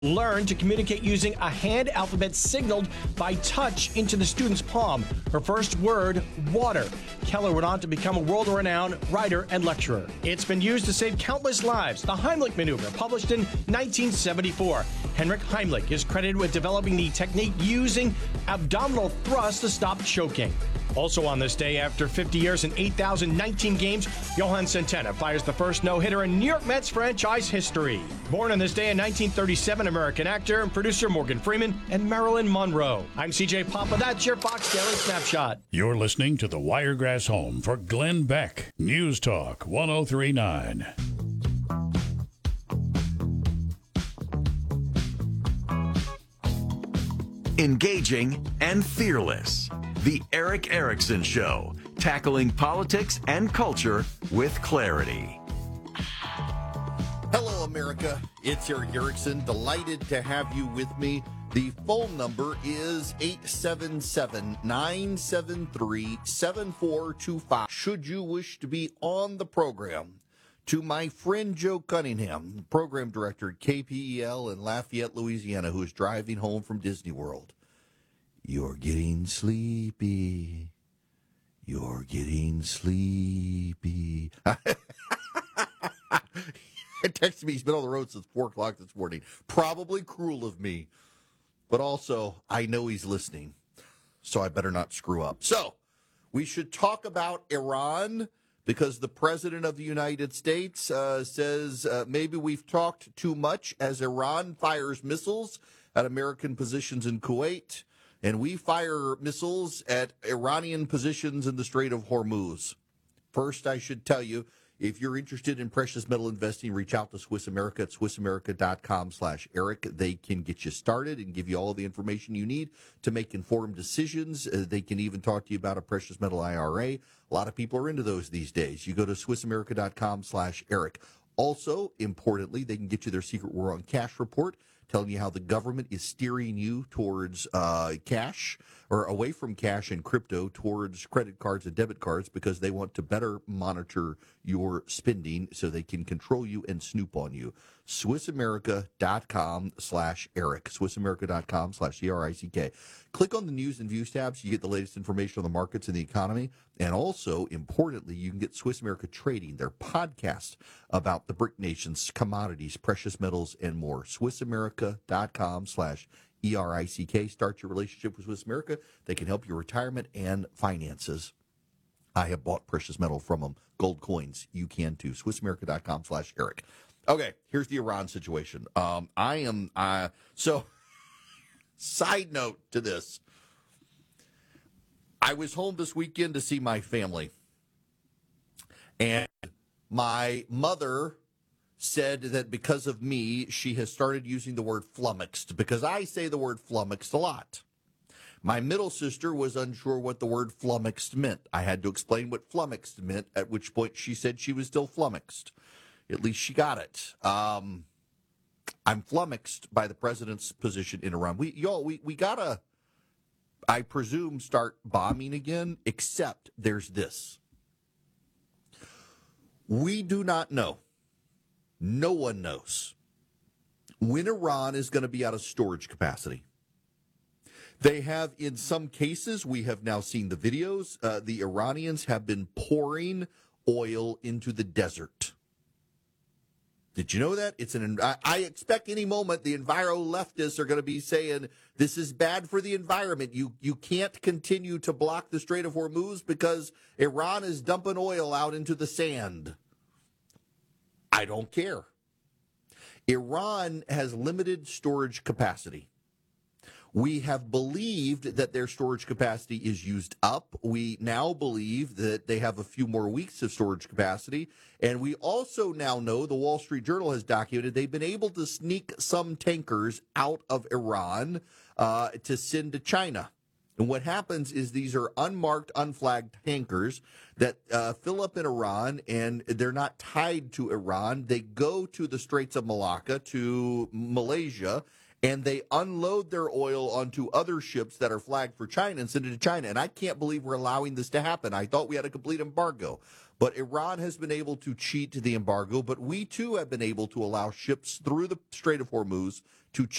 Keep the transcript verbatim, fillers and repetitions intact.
learned to communicate using a hand alphabet signaled by touch into the student's palm. Her first word, water. Keller went on to become a world-renowned writer and lecturer. It's been used to save countless lives. The Heimlich maneuver, published in nineteen seventy-four. Henrik Heimlich is credited with developing the technique using abdominal thrust to stop choking. Also on this day, after fifty years and eight thousand nineteen games, Johan Santana fires the first no-hitter in New York Mets franchise history. Born on this day in nineteen thirty-seven, American actor and producer Morgan Freeman and Marilyn Monroe. I'm C J Papa. That's your Fox Daily Snapshot. You're listening to the Wiregrass Home for Glenn Beck. News Talk one oh three point nine. Engaging and fearless. The Erick Erickson Show, tackling politics and culture with clarity. Hello, America. It's Erick Erickson. Delighted to have you with me. The phone number is eight seven seven, nine seven three, seven four two five. Should you wish to be on the program, to my friend Joe Cunningham, program director at K P E L in Lafayette, Louisiana, who is driving home from Disney World. You're getting sleepy. You're getting sleepy. He texted me. He's been on the road since four o'clock this morning. Probably cruel of me. But also, I know he's listening. So I better not screw up. So, we should talk about Iran because the President of the United States uh, says uh, maybe we've talked too much as Iran fires missiles at American positions in Kuwait. And we fire missiles at Iranian positions in the Strait of Hormuz. First, I should tell you, if you're interested in precious metal investing, reach out to Swiss America at swiss america dot com slash Eric. They can get you started and give you all the information you need to make informed decisions. Uh, they can even talk to you about a precious metal I R A. A lot of people are into those these days. You go to swiss america dot com slash Eric. Also, importantly, they can get you their secret war on cash report, telling you how the government is steering you towards uh, cash or away from cash and crypto towards credit cards and debit cards because they want to better monitor your spending so they can control you and snoop on you. swiss america dot com slash Eric. swiss america dot com slash E R I C K. Click on the news and views tabs. You get the latest information on the markets and the economy. And also, importantly, you can get Swiss America Trading, their podcast about the BRIC nations, commodities, precious metals, and more. swiss america dot com slash E R I C K. Start your relationship with Swiss America. They can help your retirement and finances. I have bought precious metal from them. Gold coins. You can too. swiss america dot com slash Eric. Okay, here's the Iran situation. Um, I am, uh, so, side note to this. I was home this weekend to see my family. And my mother said that because of me, she has started using the word flummoxed, because I say the word flummoxed a lot. My middle sister was unsure what the word flummoxed meant. I had to explain what flummoxed meant, at which point she said she was still flummoxed. At least she got it. Um, I'm flummoxed by the president's position in Iran. We, y'all, we, we gotta, I presume, start bombing again, except there's this. We do not know. No one knows when Iran is going to be out of storage capacity. They have, in some cases, we have now seen the videos, uh, the Iranians have been pouring oil into the desert. Did you know that? It's an. I, I expect any moment the enviro leftists are going to be saying this is bad for the environment. You you can't continue to block the Strait of Hormuz because Iran is dumping oil out into the sand. I don't care. Iran has limited storage capacity. We have believed that their storage capacity is used up. We now believe that they have a few more weeks of storage capacity. And we also now know, the Wall Street Journal has documented, they've been able to sneak some tankers out of Iran uh, to send to China. And what happens is these are unmarked, unflagged tankers that uh, fill up in Iran, and they're not tied to Iran. They go to the Straits of Malacca, to Malaysia, and they unload their oil onto other ships that are flagged for China and send it to China. And I can't believe we're allowing this to happen. I thought we had a complete embargo. But Iran has been able to cheat the embargo, but we too have been able to allow ships through the Strait of Hormuz to